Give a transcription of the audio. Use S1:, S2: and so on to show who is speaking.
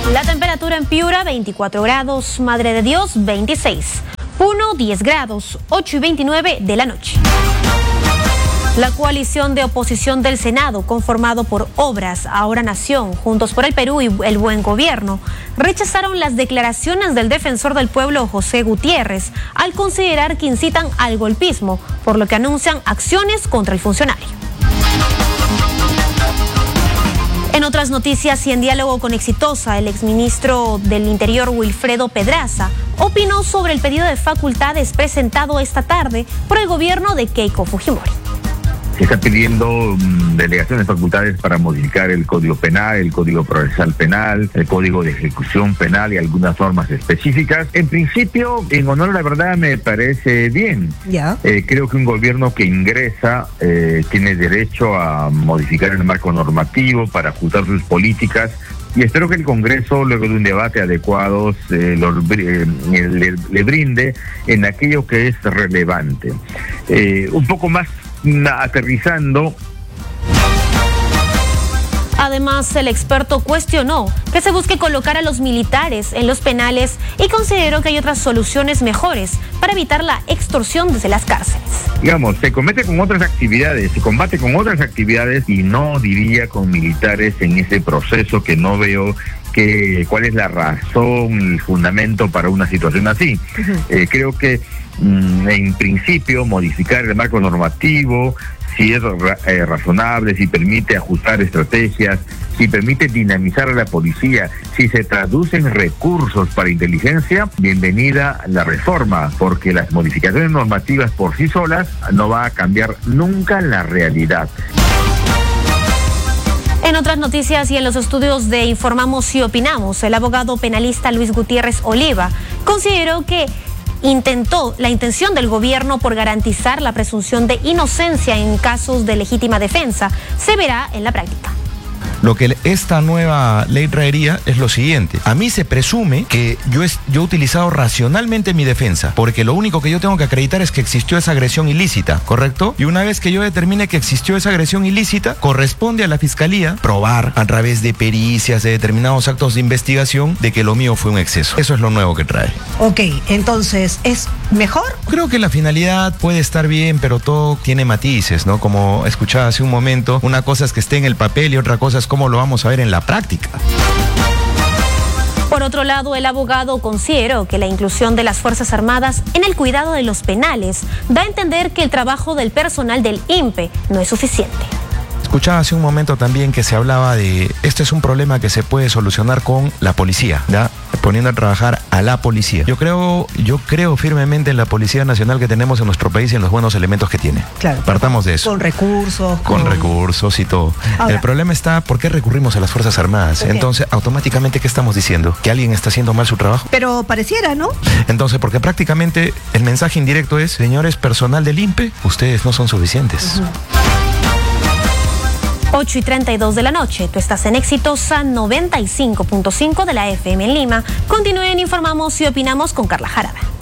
S1: La temperatura en Piura, 24 grados, Madre de Dios, 26. Puno, 10 grados, 8 y 29 de la noche. La coalición de oposición del Senado, conformado por Obras, Ahora Nación, Juntos por el Perú y El Buen Gobierno, rechazaron las declaraciones del defensor del pueblo José Gutiérrez al considerar que incitan al golpismo, por lo que anuncian acciones contra el funcionario. En otras noticias y en diálogo con Exitosa, el exministro del Interior Wilfredo Pedraza opinó sobre el pedido de facultades presentado esta tarde por el gobierno de Keiko Fujimori.
S2: Se está pidiendo delegaciones de facultades para modificar el Código Penal, el Código Procesal Penal, el Código de Ejecución Penal y algunas normas específicas. En principio, en honor a la verdad, me parece bien.
S3: Ya.
S2: Creo que un gobierno que ingresa tiene derecho a modificar el marco normativo para ajustar sus políticas. Y espero que el Congreso, luego de un debate adecuado, le brinde en aquello que es relevante. Un poco más aterrizando.
S1: Además, el experto cuestionó que se busque colocar a los militares en los penales y consideró que hay otras soluciones mejores para evitar la extorsión desde las cárceles.
S2: Digamos, se combate con otras actividades y no diría con militares en ese proceso que no veo cuál es la razón, el fundamento para una situación así. Creo que en principio modificar el marco normativo, si es razonable, si permite ajustar estrategias, si permite dinamizar a la policía, si se traducen recursos para inteligencia, bienvenida la reforma, porque las modificaciones normativas por sí solas no va a cambiar nunca la realidad.
S1: En otras noticias y en los estudios de Informamos y Opinamos, el abogado penalista Luis Gutiérrez Oliva consideró que la intención del gobierno por garantizar la presunción de inocencia en casos de legítima defensa se verá en la práctica.
S4: Lo que esta nueva ley traería es lo siguiente. A mí se presume que yo he utilizado racionalmente mi defensa, porque lo único que yo tengo que acreditar es que existió esa agresión ilícita, ¿correcto? Y una vez que yo determine que existió esa agresión ilícita, corresponde a la Fiscalía probar a través de pericias, de determinados actos de investigación, de que lo mío fue un exceso. Eso es lo nuevo que trae.
S3: Ok, entonces, ¿es mejor?
S4: Creo que la finalidad puede estar bien, pero todo tiene matices, ¿no? Como escuchaba hace un momento, una cosa es que esté en el papel y otra cosa es cómo lo vamos a ver en la práctica.
S1: Por otro lado, el abogado consideró que la inclusión de las Fuerzas Armadas en el cuidado de los penales da a entender que el trabajo del personal del INPE no es suficiente.
S4: Escuchaba hace un momento también que se hablaba de, este es un problema que se puede solucionar con la policía, ¿ya? Poniendo a trabajar a la policía. Yo creo firmemente en la Policía Nacional que tenemos en nuestro país y en los buenos elementos que tiene.
S3: Claro.
S4: Partamos de eso.
S3: Con recursos.
S4: Con recursos y todo. Ahora, el problema está, ¿por qué recurrimos a las Fuerzas Armadas? Okay. Entonces, automáticamente, ¿qué estamos diciendo? ¿Que alguien está haciendo mal su trabajo?
S3: Pero pareciera, ¿no?
S4: Entonces, porque prácticamente el mensaje indirecto es, señores, personal del INPE, ustedes no son suficientes.
S1: 8 y 32 de la noche, tú estás en Exitosa 95.5 de la FM en Lima. Continúen, Informamos y Opinamos con Carla Jarada.